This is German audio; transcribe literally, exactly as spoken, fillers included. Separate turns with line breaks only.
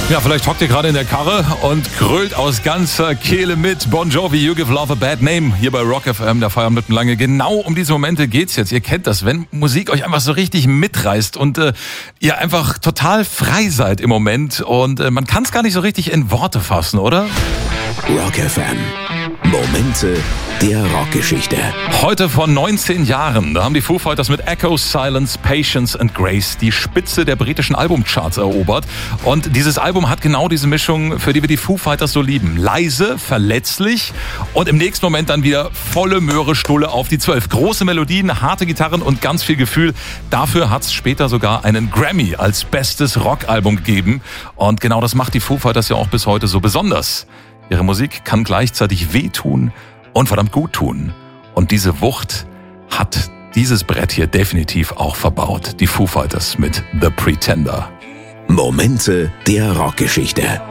Ja, vielleicht hockt ihr gerade in der Karre und grölt aus ganzer Kehle mit. Bon Jovi, You Give Love a Bad Name, hier bei Rock F M, der Feierabend lange. Genau um diese Momente geht's jetzt. Ihr kennt das, wenn Musik euch einfach so richtig mitreißt und äh, ihr einfach total frei seid im Moment. Und äh, man kann es gar nicht so richtig in Worte fassen, oder?
Rock F M. Momente der Rockgeschichte.
Heute vor neunzehn Jahren, da haben die Foo Fighters mit Echo, Silence, Patience and Grace die Spitze der britischen Albumcharts erobert. Und dieses Album hat genau diese Mischung, für die wir die Foo Fighters so lieben. Leise, verletzlich und im nächsten Moment dann wieder volle Möhre Stulle auf die zwölf. Große Melodien, harte Gitarren und ganz viel Gefühl. Dafür hat es später sogar einen Grammy als bestes Rockalbum gegeben. Und genau das macht die Foo Fighters ja auch bis heute so besonders. Ihre Musik kann gleichzeitig wehtun und verdammt gut tun. Und diese Wucht hat dieses Brett hier definitiv auch verbaut. Die Foo Fighters mit The Pretender.
Momente der Rockgeschichte.